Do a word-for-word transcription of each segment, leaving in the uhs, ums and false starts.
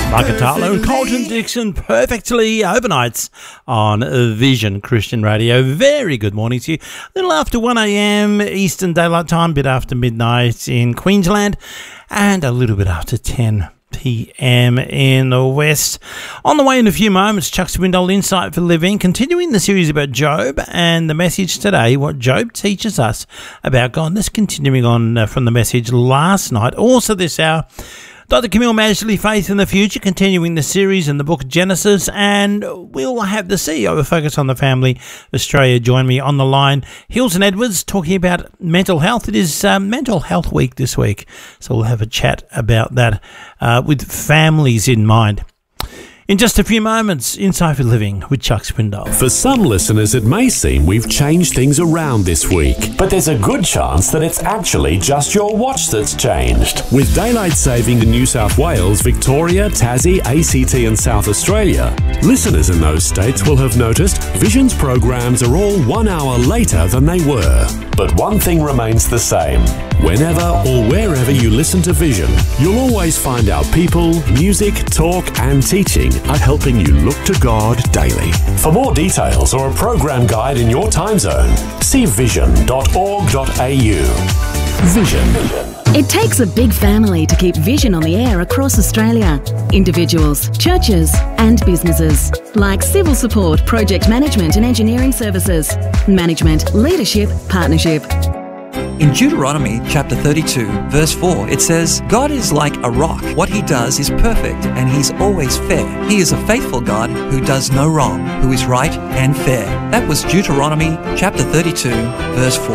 Marcatalo and Colton Dixon, perfectly overnights on Vision Christian Radio. Very good morning to you. A little after one a.m. Eastern Daylight Time, bit after midnight in Queensland, and a little bit after ten p.m. in the West. On the way in a few moments, Chuck Swindoll, Insight for Living, continuing the series about Job, and the message today, what Job teaches us about God. That's continuing on uh, from the message last night. Also this hour, Doctor Camille Masley, Faith in the Future, continuing the series in the book of Genesis, and we'll have the C E O of Focus on the Family Australia join me on the line. Hilton Edwards, talking about mental health. It is uh, Mental Health Week this week, so we'll have a chat about that uh, with families in mind. In just a few moments, Insight for Living with Chuck Swindoll. For some listeners, it may seem we've changed things around this week, but there's a good chance that it's actually just your watch that's changed. With daylight saving in New South Wales, Victoria, Tassie, A C T and South Australia, listeners in those states will have noticed Vision's programs are all one hour later than they were. But one thing remains the same. Whenever or wherever you listen to Vision, you'll always find our people, music, talk and teaching are helping you look to God daily. For more details or a program guide in your time zone, see vision dot org dot a u. Vision. It takes a big family to keep Vision on the air across Australia. Individuals, churches and businesses. Like civil support, project management and engineering services. Management, leadership, partnership. In Deuteronomy chapter thirty-two, verse four, it says, God is like a rock. What he does is perfect, and he's always fair. He is a faithful God who does no wrong, who is right and fair. That was Deuteronomy chapter thirty-two, verse four.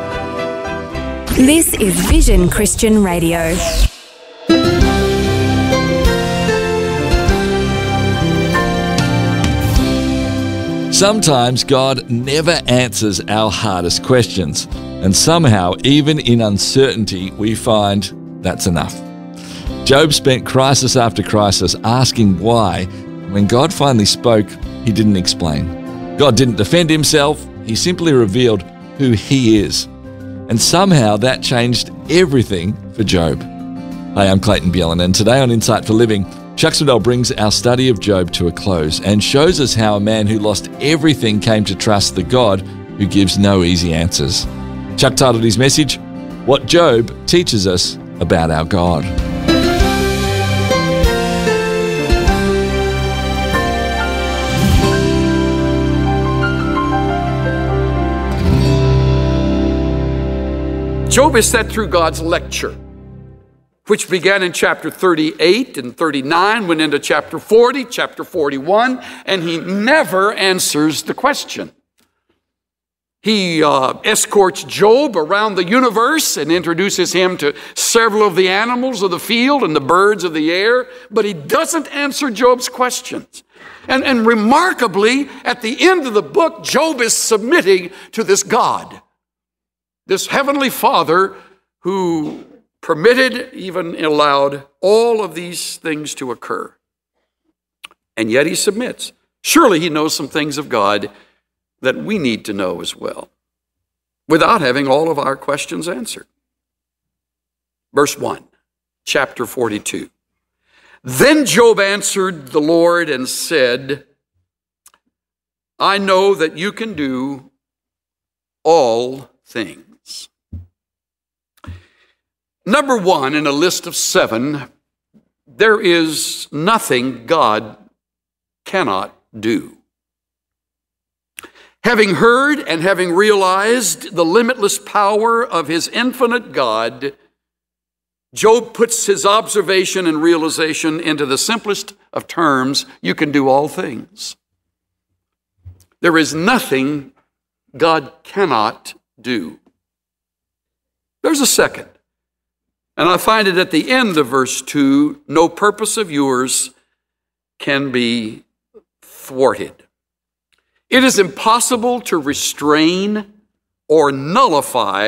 This is Vision Christian Radio. Sometimes God never answers our hardest questions, and somehow, even in uncertainty, we find that's enough. Job spent crisis after crisis asking why. When God finally spoke, he didn't explain. God didn't defend himself, he simply revealed who he is. And somehow that changed everything for Job. Hi, I'm Clayton Bjelland, and today on Insight for Living, Chuck Swindoll brings our study of Job to a close and shows us how a man who lost everything came to trust the God who gives no easy answers. Chuck titled his message, What Job Teaches Us About Our God. Job is set through God's lecture, which began in chapter thirty-eight and thirty-nine, went into chapter forty, chapter forty-one, and he never answers the question. He uh, escorts Job around the universe and introduces him to several of the animals of the field and the birds of the air, but he doesn't answer Job's questions. And, and remarkably, at the end of the book, Job is submitting to this God, this heavenly Father who permitted, even allowed, all of these things to occur. And yet he submits. Surely he knows some things of God that we need to know as well, without having all of our questions answered. Verse one, chapter forty-two. Then Job answered the Lord and said, I know that you can do all things. Number one in a list of seven, there is nothing God cannot do. Having heard and having realized the limitless power of his infinite God, Job puts his observation and realization into the simplest of terms: you can do all things. There is nothing God cannot do. There's a second, and I find it at the end of verse two, no purpose of yours can be thwarted. It is impossible to restrain or nullify